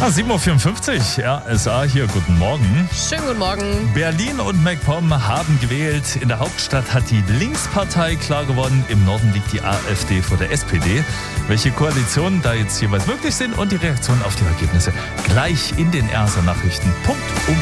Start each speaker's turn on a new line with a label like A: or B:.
A: 7.54 Uhr, RSA hier, guten Morgen.
B: Schönen guten Morgen.
A: Berlin und MacPom haben gewählt. In der Hauptstadt hat die Linkspartei klar gewonnen. Im Norden liegt die AfD vor der SPD. Welche Koalitionen da jetzt jeweils möglich sind und die Reaktionen auf die Ergebnisse gleich in den RSA Nachrichten. Punkt um